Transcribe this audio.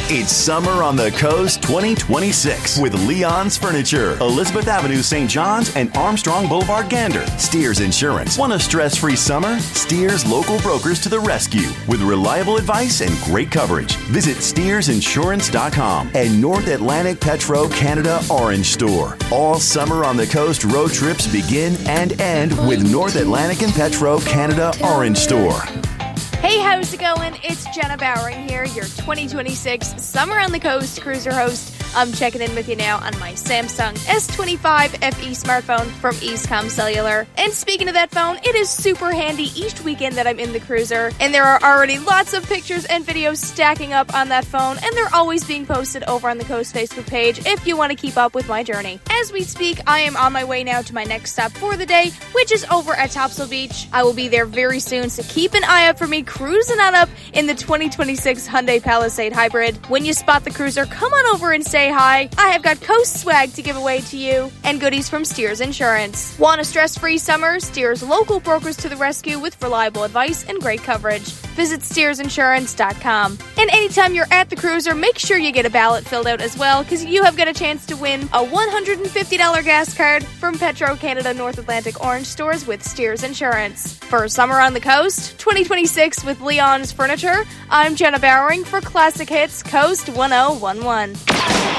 It's Summer on the Coast 2026 with Leon's Furniture, Elizabeth Avenue, St. John's, and Armstrong Boulevard, Gander. Steers Insurance. Want a stress-free summer? Steers local brokers to the rescue with reliable advice and great coverage. Visit SteersInsurance.com and North Atlantic Petro Canada Orange Store. All Summer on the Coast road trips begin and end with North Atlantic and Petro Canada Orange Store. Hey, how's it going? It's Jenna Bowering here, your 2026 Summer on the Coast cruiser host. I'm checking in with you now on my Samsung S25 FE smartphone from Eastcom Cellular. And speaking of that phone, it is super handy each weekend that I'm in the cruiser. And there are already lots of pictures and videos stacking up on that phone, and they're always being posted over on the Coast Facebook page if you want to keep up with my journey. As we speak, I am on my way now to my next stop for the day, which is over at Topsail Beach. I will be there very soon, so keep an eye out for me cruising on up in the 2026 Hyundai Palisade Hybrid. When you spot the cruiser, come on over and say hi. I have got Coast swag to give away to you and goodies from Steers Insurance. Want a stress-free summer? Steers local brokers to the rescue with reliable advice and great coverage. Visit SteersInsurance.com. And anytime you're at the cruiser, make sure you get a ballot filled out as well, because you have got a chance to win a $150 gas card from Petro Canada North Atlantic Orange Stores with Steers Insurance. For Summer on the Coast 2026 with Leon's Furniture, I'm Jenna Bowering for Classic Hits Coast 1011.